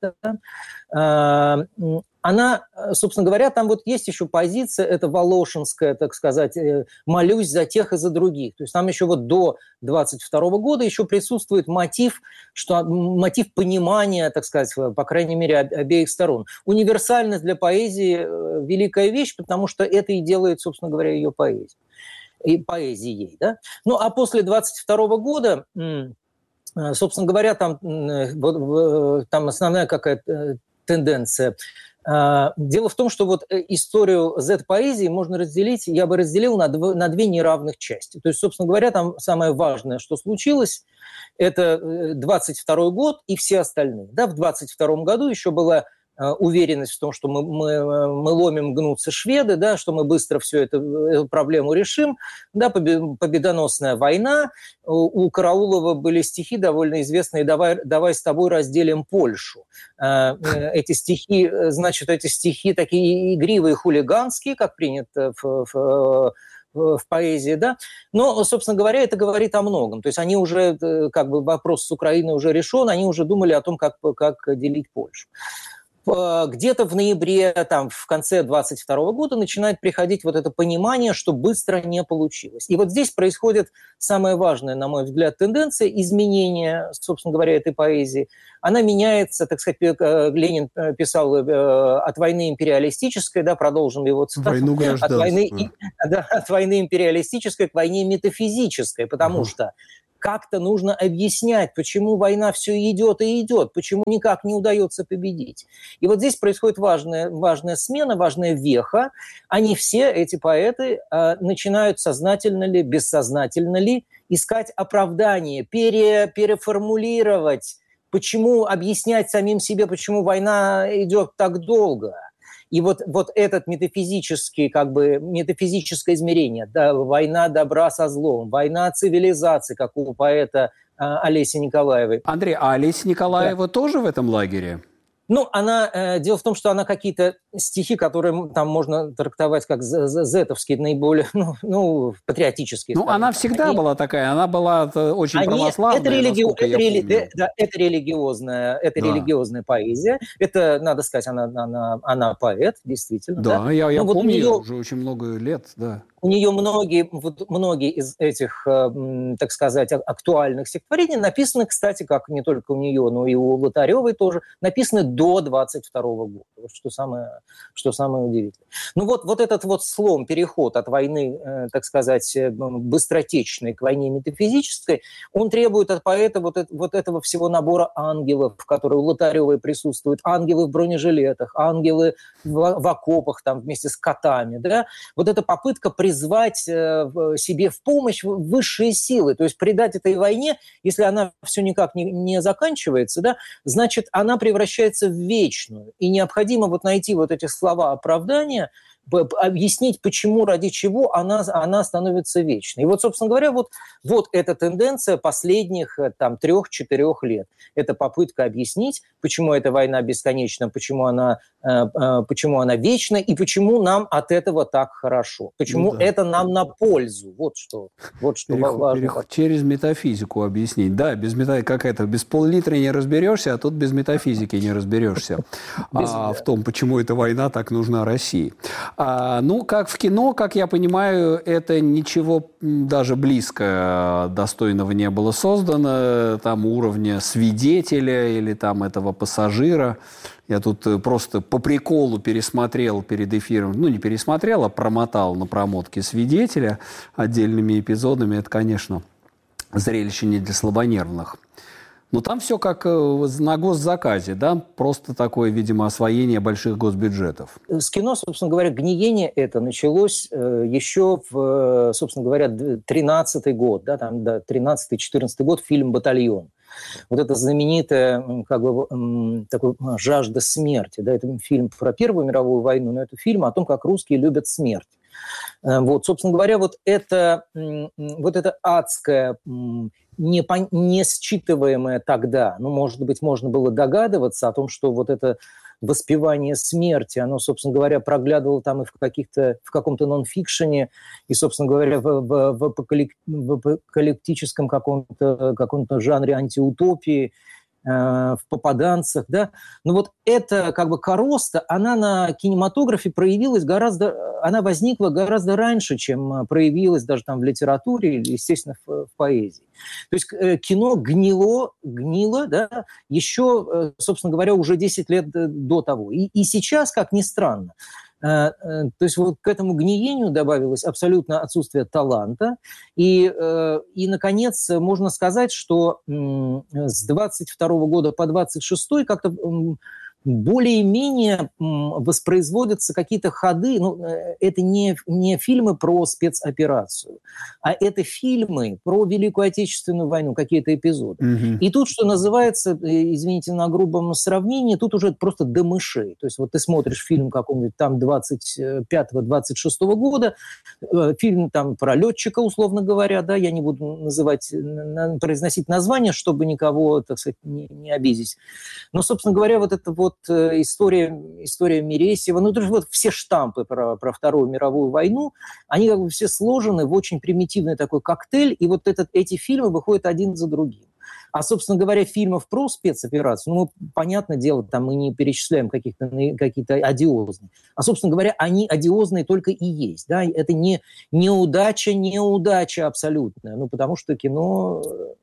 Да? Она, собственно говоря, там вот есть еще позиция, это волошинская, так сказать, молюсь за тех и за других. То есть там еще вот до двадцать второго года еще присутствует мотив, что, мотив понимания, так сказать, по крайней мере, обеих сторон. Универсальность для поэзии – великая вещь, потому что это и делает, собственно говоря, ее поэзией. И поэзией, да? Ну, а после двадцать второго года... Собственно говоря, там, там основная какая-то тенденция. Дело в том, что вот историю зет-поэзии можно разделить, я бы разделил на, дв- на две неравных части. То есть, собственно говоря, там самое важное, что случилось, это двадцать второй год и все остальные. Да, в двадцать втором году еще была уверенность в том, что мы, мы, мы ломим, гнутся шведы, да, что мы быстро всю эту, эту проблему решим. Да, победоносная война. У Караулова были стихи довольно известные «Давай, давай с тобой разделим Польшу». Эти стихи, значит, эти стихи такие игривые, хулиганские, как принято в, в в поэзии, да, но, собственно говоря, это говорит о многом. То есть они уже, как бы вопрос с Украиной уже решен, они уже думали о том, как, как делить Польшу. Где-то в ноябре, там, в конце двадцать второго года начинает приходить вот это понимание, что быстро не получилось. И вот здесь происходит самая важная, на мой взгляд, тенденция изменения, собственно говоря, этой поэзии. Она меняется, так сказать, Ленин писал от войны империалистической, да, продолжим его цитату.
Войну гражданства.
От войны, да, от войны империалистической к войне метафизической, потому угу. что как-то нужно объяснять, почему война все идет и идет, почему никак не удается победить. И вот здесь происходит важная, важная смена, важная веха. Они все, эти поэты, начинают сознательно ли, бессознательно ли искать оправдание, пере, переформулировать, почему объяснять самим себе, почему война идет так долго. И вот, вот этот метафизический, как бы, метафизическое измерение, да, война добра со злом, война цивилизации, как у поэта а, Олеси Николаевой.
Андрей, а Олеся Николаева да. тоже в этом лагере?
Ну, она, э, дело в том, что она какие-то стихи, которые там можно трактовать как зетовские, наиболее, ну, ну патриотические.
Ну, она всегда они, была такая, она была очень они, православная,
это, религи... это, рели... да, это, религиозная, это да. религиозная поэзия. Это, надо сказать, она, она, она поэт, действительно.
Да,
да?
я, я
вот
помню,
нее...
уже очень много лет, да.
У нее многие, вот, многие из этих, э, так сказать, актуальных стихотворений написаны, кстати, как не только у нее, но и у Лотаревой тоже, написаны до двадцать второго года, вот что самое, что самое удивительное. Ну вот, вот этот вот слом, переход от войны, э, так сказать, быстротечной к войне метафизической, он требует от поэта вот, это, вот этого всего набора ангелов, которые у Лотаревой присутствуют, ангелы в бронежилетах, ангелы в, в окопах там вместе с котами, да, вот эта попытка признать звать себе в помощь высшие силы, то есть придать этой войне, если она все никак не, не заканчивается, да, значит, она превращается в вечную. И необходимо вот найти вот эти слова оправдания, объяснить, почему, ради чего она, она становится вечной. И вот, собственно говоря, вот, вот эта тенденция последних там, трех-четырех лет. Это попытка объяснить, почему эта война бесконечна, почему она, э, э, почему она вечна и почему нам от этого так хорошо. Почему ну, да. это нам на пользу. Вот что, вот что
переход,
важно.
Переход, через метафизику объяснить. Да, без мета... как это, без пол-литра не разберешься, а тут без метафизики не разберешься. А, в том, почему эта война так нужна России. А, ну, как в кино, как я понимаю, это ничего даже близко достойного не было создано, там уровня свидетеля или там этого пассажира. Я тут просто по приколу пересмотрел перед эфиром, ну, не пересмотрел, а промотал на промотке свидетеля отдельными эпизодами. Это, конечно, зрелище не для слабонервных. Но там все как на госзаказе, да, просто такое, видимо, освоение больших госбюджетов.
С кино, собственно говоря, гниение это началось э, еще в, собственно говоря, тринадцатый год, да, там, да, тринадцатый-четырнадцатый год, фильм «Батальон». Вот это знаменитая, как бы, такой жажда смерти, да, это фильм про Первую мировую войну, но это фильм о том, как русские любят смерть. Вот, собственно говоря, вот это, вот это адское, не, не считываемое тогда, ну, может быть, можно было догадываться о том, что вот это воспевание смерти, оно, собственно говоря, проглядывало там и в, каких-то, в каком-то нон-фикшене, и, собственно говоря, в, в, в, в апокалиптическом каком-то, каком-то жанре антиутопии, в попаданцах, да, но вот эта как бы короста, она на кинематографе проявилась гораздо, она возникла гораздо раньше, чем проявилась даже там в литературе или, естественно, в, в поэзии. То есть кино гнило, гнило, да, еще, собственно говоря, уже десять лет до того. И, и сейчас, как ни странно, то есть вот к этому гниению добавилось абсолютно отсутствие таланта. И, и, наконец, можно сказать, что с двадцать второго года по двадцать шестой как-то более-менее воспроизводятся какие-то ходы. Ну, это не, не фильмы про спецоперацию, а это фильмы про Великую Отечественную войну, какие-то эпизоды. Mm-hmm. И тут, что называется, извините на грубом сравнении, тут уже просто до мышей. То есть вот ты смотришь фильм какого-нибудь там двадцать пятого - двадцать шестого года, фильм там про летчика, условно говоря, да, я не буду называть, произносить название, чтобы никого, так сказать, не, не обидеть. Но, собственно говоря, вот это вот вот история, история Мересьева, ну, даже вот все штампы про, про Вторую мировую войну, они как бы все сложены в очень примитивный такой коктейль, и вот этот, эти фильмы выходят один за другим. А, собственно говоря, фильмов про спецоперацию, ну, понятное дело, там мы не перечисляем каких-то, какие-то одиозные. А, собственно говоря, они одиозные только и есть. Да? Это не неудача, неудача абсолютная. Ну, потому что кино,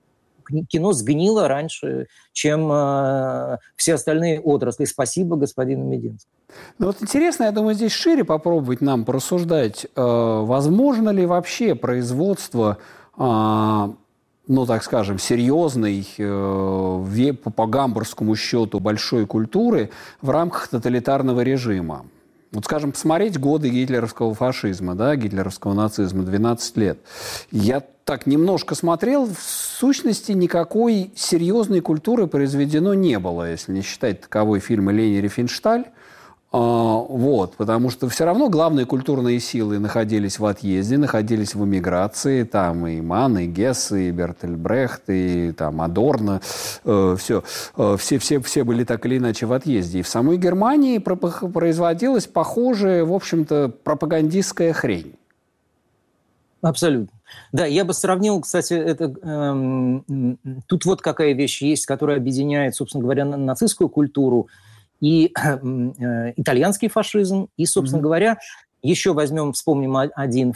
кино сгнило раньше, чем э, все остальные отрасли. Спасибо господину Мединскому.
Ну, вот интересно, я думаю, здесь шире попробовать нам порассуждать. Э, возможно ли вообще производство... Э, ну, так скажем, серьезной, э, по гамбургскому счету, большой культуры в рамках тоталитарного режима. Вот, скажем, посмотреть годы гитлеровского фашизма, да, гитлеровского нацизма, двенадцать лет. Я так немножко смотрел, в сущности, никакой серьезной культуры произведено не было, если не считать таковой фильма «Лени Рифеншталь». А, вот, потому что все равно главные культурные силы находились в отъезде, находились в эмиграции, там и Манн, и Гесс, и Бертольд Брехт, и там Адорно, э, все, э, все, все, все были так или иначе в отъезде. И в самой Германии производилась похожая, в общем-то, пропагандистская хрень.
Абсолютно. Да, я бы сравнил, кстати, это, эм, тут вот какая вещь есть, которая объединяет, собственно говоря, нацистскую культуру и э, итальянский фашизм, и, собственно mm-hmm. говоря, еще возьмем, вспомним один,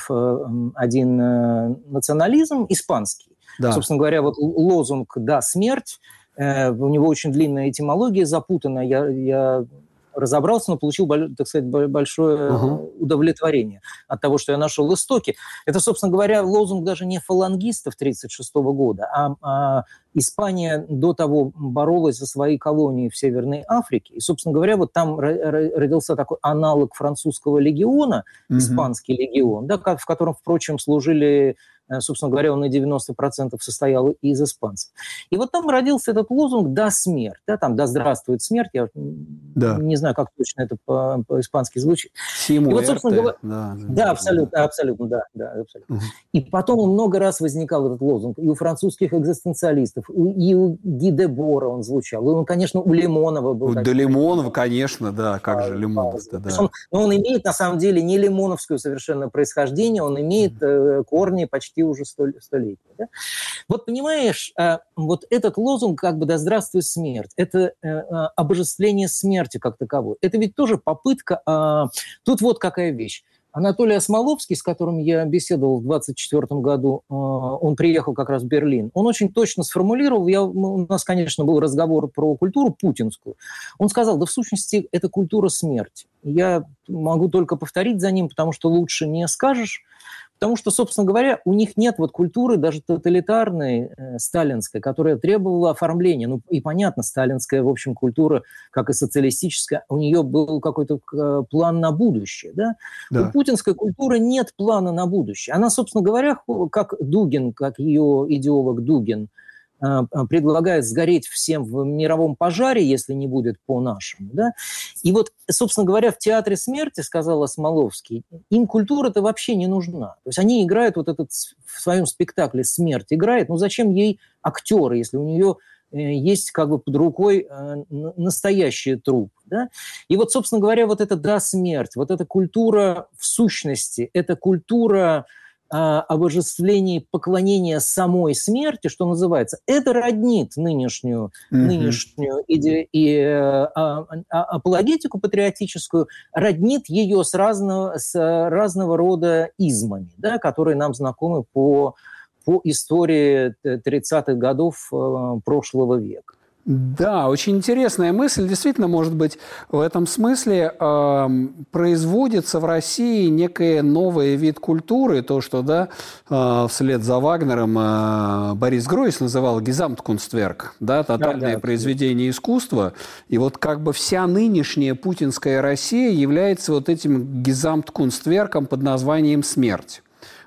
один э, национализм, испанский. Да. Собственно говоря, вот лозунг «Да, смерть», э, у него очень длинная этимология, запутанная, я, я разобрался, но получил, так сказать, большое uh-huh. удовлетворение от того, что я нашел истоки. Это, собственно говоря, лозунг даже не фалангистов тысяча девятьсот тридцать шестого года, а, а Испания до того боролась за свои колонии в Северной Африке. И, собственно говоря, вот там родился такой аналог французского легиона, uh-huh. испанский легион, да, в котором, впрочем, служили... Собственно говоря, он на девяносто процентов состоял из испанцев. И вот там родился этот лозунг «Да, смерть». Да, там «Да здравствует смерть». Я да. не знаю, как точно это по- по-испански звучит.
И вот,
собственно говоря... Да, да, абсолютно, абсолютно, да. да абсолютно. Угу. И потом много раз возникал этот лозунг. И у французских экзистенциалистов, и у Ги де Бора он звучал. И он, конечно, у Лимонова был.
У Лимонова, конечно, да. Как а, же Лимонов? Да. Да.
Он, но он имеет, на самом деле, не лимоновское совершенно происхождение. Он имеет э, корни почти уже столетия. Да? Вот понимаешь, вот этот лозунг как бы «Да здравствует смерть», это обожествление смерти как таковой. Это ведь тоже попытка... Тут вот какая вещь. Анатолий Осмоловский, с которым я беседовал в двадцать четвёртом году, он приехал как раз в Берлин, он очень точно сформулировал, я, у нас, конечно, был разговор про культуру путинскую, он сказал, да в сущности это культура смерти. Я могу только повторить за ним, потому что лучше не скажешь, потому что, собственно говоря, у них нет вот культуры даже тоталитарной, э, сталинской, которая требовала оформления. Ну и понятно, сталинская, в общем, культура, как и социалистическая, у нее был какой-то э, план на будущее. Да? Да. У путинской культуры нет плана на будущее. Она, собственно говоря, как Дугин, как ее идеолог Дугин, предлагает сгореть всем в мировом пожаре, если не будет по-нашему. Да? И вот, собственно говоря, в «Театре смерти», сказал Осмоловский, им культура-то вообще не нужна. То есть они играют вот этот в своем спектакле «Смерть» играет, ну зачем ей актеры, если у нее есть как бы под рукой настоящий труп. Да? И вот, собственно говоря, вот это «Да, смерть», вот эта культура в сущности, это культура обожествлении, поклонения самой смерти, что называется, это роднит нынешнюю, mm-hmm. нынешнюю иде- и, а, а, апологетику патриотическую, роднит ее с разного, с разного рода измами, да, которые нам знакомы по, по истории тридцатых годов э, прошлого века.
Да, очень интересная мысль. Действительно, может быть, в этом смысле э, производится в России некий новый вид культуры, то, что да, э, вслед за Вагнером э, Борис Гройс называл «Гезамткунстверк», да, тотальное да, да, произведение искусства. И вот как бы вся нынешняя путинская Россия является вот этим «Гезамткунстверком» под названием «Смерть».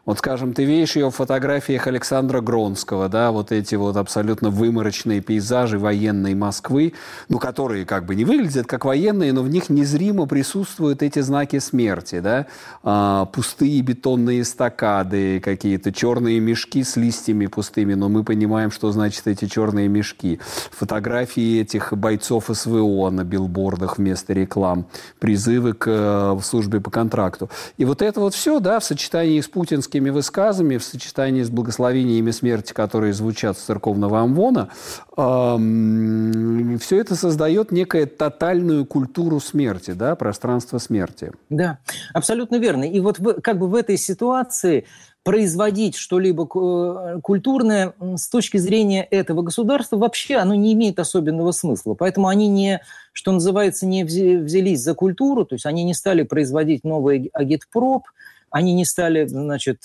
Вот, скажем, ты видишь ее в фотографиях Александра Гронского, да, вот эти вот абсолютно выморочные пейзажи военной Москвы, ну, которые как бы не выглядят как военные, но в них незримо присутствуют эти знаки смерти, да, а, пустые бетонные эстакады, какие-то черные мешки с листьями пустыми, но мы понимаем, что значит эти черные мешки. Фотографии этих бойцов СВО на билбордах вместо реклам, призывы к в службе по контракту. И вот это вот все, да, в сочетании с путинскими высказами, в сочетании с благословениями смерти, которые звучат с церковного амвона, э, все это создает некую тотальную культуру смерти, да, пространство смерти.
Да, абсолютно верно. И вот в, как бы в этой ситуации производить что-либо культурное с точки зрения этого государства вообще оно не имеет особенного смысла. Поэтому они не, что называется, не взялись за культуру, то есть они не стали производить новый агитпроп, они не стали, значит,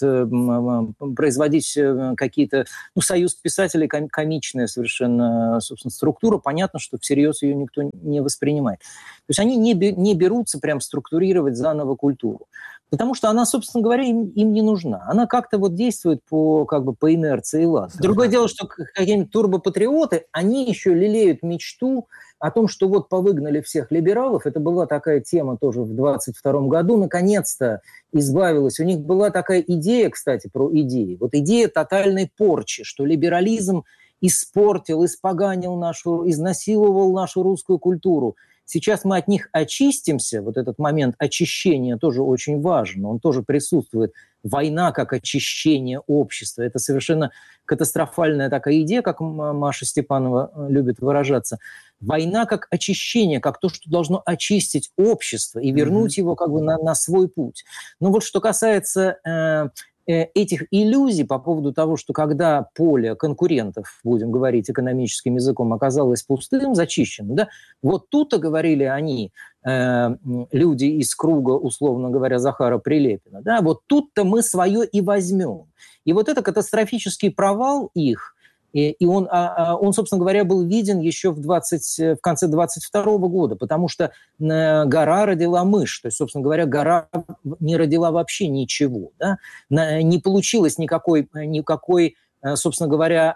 производить какие-то... Ну, союз писателей комичная совершенно, собственно, структура. Понятно, что всерьез ее никто не воспринимает. То есть они не, не берутся прям структурировать заново культуру. Потому что она, собственно говоря, им, им не нужна. Она как-то вот действует по, как бы, по инерции, ладно. Другое дело, что какие-нибудь турбопатриоты, они еще лелеют мечту о том, что вот повыгнали всех либералов. Это была такая тема тоже в двадцать втором году. Наконец-то избавилась. У них была такая идея, кстати, про идеи. Вот идея тотальной порчи, что либерализм испортил, испоганил нашу, изнасиловал нашу русскую культуру. Сейчас мы от них очистимся, вот этот момент очищения тоже очень важен, он тоже присутствует. Война как очищение общества, это совершенно катастрофальная такая идея, как Маша Степанова любит выражаться. Война как очищение, как то, что должно очистить общество и вернуть mm-hmm. его как бы на, на свой путь. Но вот что касается... Э, этих иллюзий по поводу того, что когда поле конкурентов, будем говорить экономическим языком, оказалось пустым, зачищенным, да, вот тут-то говорили они, э, люди из круга, условно говоря, Захара Прилепина, да, вот тут-то мы свое и возьмем. И вот это катастрофический провал их, и, и он, а, он, собственно говоря, был виден еще в, двадцать, в конце двадцать второго года, потому что э, гора родила мышь. То есть, собственно говоря, гора не родила вообще ничего. Да? Не получилось никакой, никакой, собственно говоря,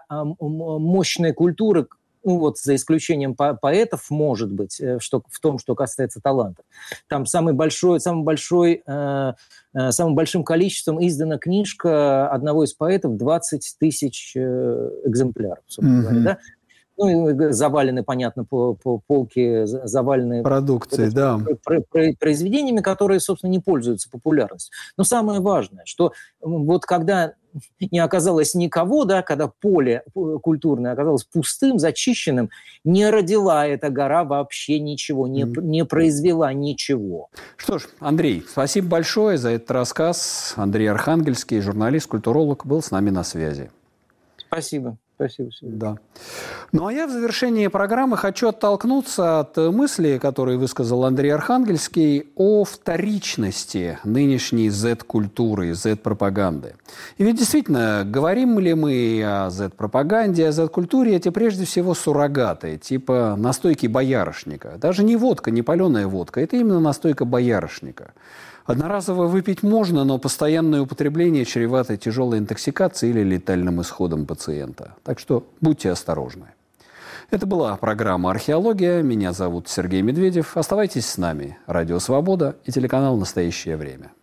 мощной культуры, ну вот за исключением по- поэтов, может быть, что, в том, что касается талантов. Там самый большой, самый большой, э, э, самым большим количеством издана книжка одного из поэтов двадцать тысяч э, экземпляров, собственно mm-hmm. говоря, да? Ну, завалены, понятно, по, по полке, завалены
продукцией, да.
Про, про, произведениями, которые, собственно, не пользуются популярностью. Но самое важное, что вот когда не оказалось никого, да, когда поле культурное оказалось пустым, зачищенным, не родила эта гора вообще ничего, не, mm. не произвела ничего.
Что ж, Андрей, спасибо большое за этот рассказ. Андрей Архангельский, журналист, культуролог, был с нами на связи.
Спасибо. Спасибо.
Да. Ну, а я в завершении программы хочу оттолкнуться от мысли, которую высказал Андрей Архангельский, о вторичности нынешней зет-культуры, зет-пропаганды. И ведь действительно, говорим ли мы о зет-пропаганде, о зет-культуре, эти прежде всего суррогаты, типа настойки боярышника. Даже не водка, не паленая водка, это именно настойка боярышника. Одноразово выпить можно, но постоянное употребление чревато тяжелой интоксикацией или летальным исходом пациента. Так что будьте осторожны. Это была программа «Археология». Меня зовут Сергей Медведев. Оставайтесь с нами. Радио «Свобода» и телеканал «Настоящее время».